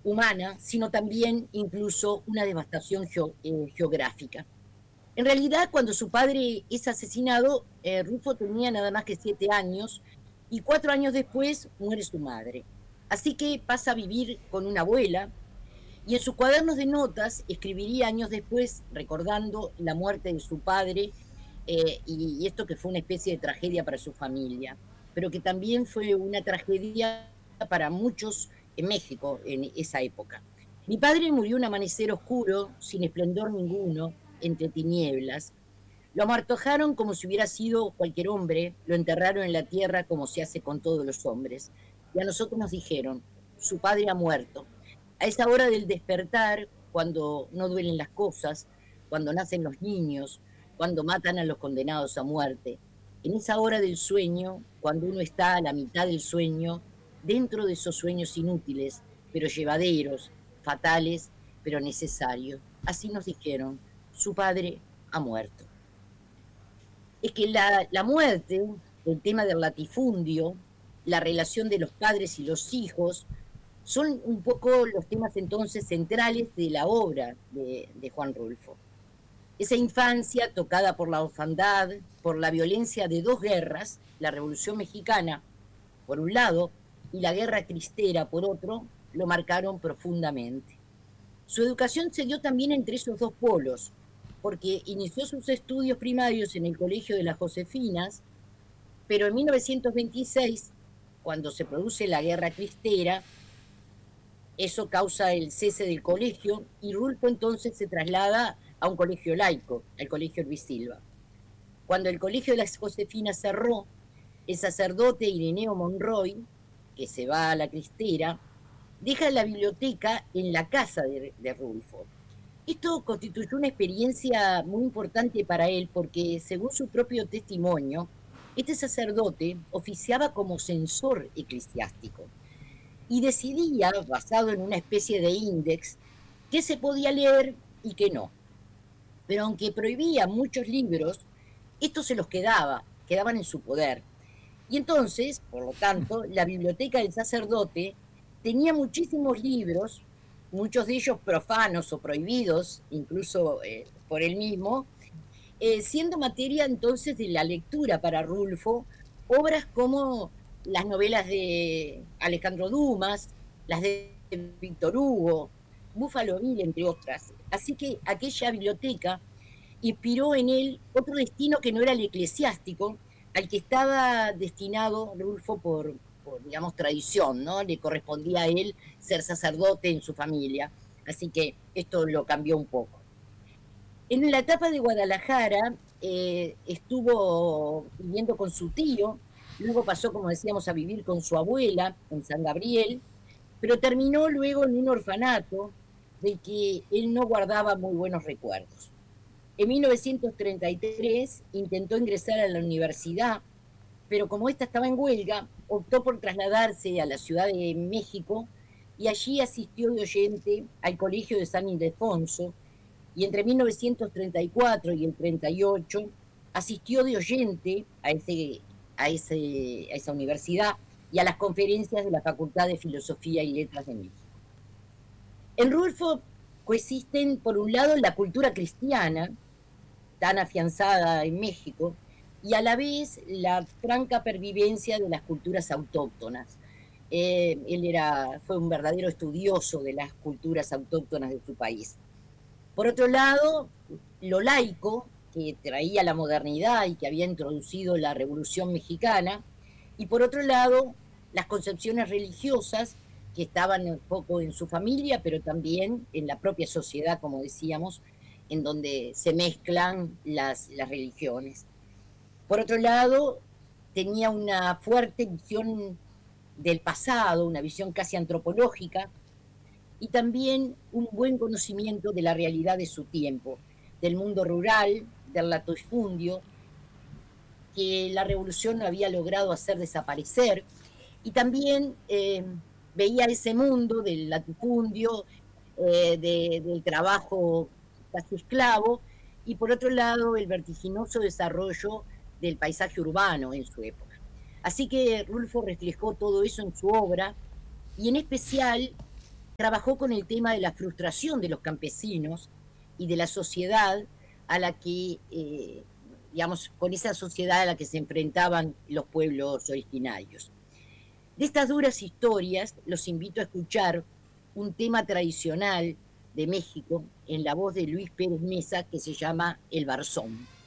humana, sino también incluso una devastación geográfica. En realidad, cuando su padre es asesinado, Rulfo tenía nada más que 7 años y 4 años después muere su madre. Así que pasa a vivir con una abuela y en sus cuadernos de notas escribiría años después recordando la muerte de su padre y esto que fue una especie de tragedia para su familia, pero que también fue una tragedia para muchos en México en esa época. Mi padre murió un amanecer oscuro, sin esplendor ninguno, entre tinieblas. Lo amartojaron como si hubiera sido cualquier hombre, lo enterraron en la tierra como se hace con todos los hombres. Y a nosotros nos dijeron, su padre ha muerto. A esa hora del despertar, cuando no duelen las cosas, cuando nacen los niños, cuando matan a los condenados a muerte, en esa hora del sueño, cuando uno está a la mitad del sueño, dentro de esos sueños inútiles, pero llevaderos, fatales, pero necesarios. Así nos dijeron, su padre ha muerto. Es que la muerte, el tema del latifundio, la relación de los padres y los hijos, son un poco los temas entonces centrales de la obra de Juan Rulfo. Esa infancia tocada por la orfandad, por la violencia de dos guerras, la Revolución Mexicana, por un lado, y la Guerra Cristera, por otro, lo marcaron profundamente. Su educación se dio también entre esos dos polos, porque inició sus estudios primarios en el Colegio de las Josefinas, pero en 1926, cuando se produce la Guerra Cristera, eso causa el cese del colegio y Rulfo entonces se traslada a un colegio laico, al Colegio Luis Silva. Cuando el Colegio de las Josefinas cerró, el sacerdote Ireneo Monroy, que se va a la Cristera, deja la biblioteca en la casa de Rulfo. Esto constituyó una experiencia muy importante para él porque, según su propio testimonio, este sacerdote oficiaba como censor eclesiástico y decidía, basado en una especie de índex, qué se podía leer y qué no. Pero aunque prohibía muchos libros, estos se los quedaban en su poder. Y entonces, por lo tanto, la biblioteca del sacerdote tenía muchísimos libros, muchos de ellos profanos o prohibidos, incluso por él mismo, siendo materia entonces de la lectura para Rulfo, obras como las novelas de Alejandro Dumas, las de Víctor Hugo, Búfalo Bill, entre otras. Así que aquella biblioteca inspiró en él otro destino que no era el eclesiástico, al que estaba destinado Rulfo por digamos, tradición, ¿no? Le correspondía a él ser sacerdote en su familia. Así que esto lo cambió un poco. En la etapa de Guadalajara estuvo viviendo con su tío, luego pasó, como decíamos, a vivir con su abuela en San Gabriel, pero terminó luego en un orfanato del que él no guardaba muy buenos recuerdos. En 1933 intentó ingresar a la universidad, pero como esta estaba en huelga, optó por trasladarse a la Ciudad de México y allí asistió de oyente al Colegio de San Ildefonso y entre 1934 y el 38 asistió de oyente a esa universidad y a las conferencias de la Facultad de Filosofía y Letras de México. En Rulfo coexisten, por un lado, la cultura cristiana, tan afianzada en México, y a la vez la franca pervivencia de las culturas autóctonas. Fue un verdadero estudioso de las culturas autóctonas de su país. Por otro lado, lo laico, que traía la modernidad y que había introducido la Revolución Mexicana, y por otro lado, las concepciones religiosas que estaban un poco en su familia, pero también en la propia sociedad, como decíamos, en donde se mezclan las religiones. Por otro lado, tenía una fuerte visión del pasado, una visión casi antropológica, y también un buen conocimiento de la realidad de su tiempo, del mundo rural, del latifundio, que la revolución había logrado hacer desaparecer, y también veía ese mundo del latifundio, del trabajo casi esclavo, y por otro lado el vertiginoso desarrollo del paisaje urbano en su época. Así que Rulfo reflejó todo eso en su obra, y en especial trabajó con el tema de la frustración de los campesinos y de la sociedad a la que, digamos, con esa sociedad a la que se enfrentaban los pueblos originarios. De estas duras historias, los invito a escuchar un tema tradicional de México en la voz de Luis Pérez Mesa que se llama El Barzón.